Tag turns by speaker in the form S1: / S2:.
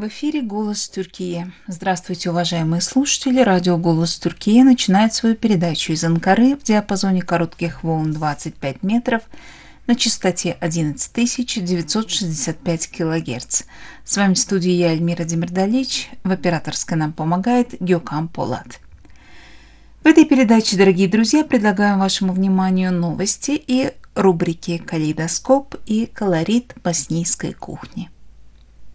S1: В эфире «Голос Тюркии». Здравствуйте, уважаемые слушатели. Радио «Голос Тюркии» начинает свою передачу из Анкары в диапазоне коротких волн 25 метров на частоте 11965 килогерц. С вами в студии я, Эльмира Демирдалич. В операторской нам помогает Гёкам Полат. В этой передаче, дорогие друзья, предлагаем вашему вниманию новости и рубрики «Калейдоскоп» и «Колорит боснийской кухни».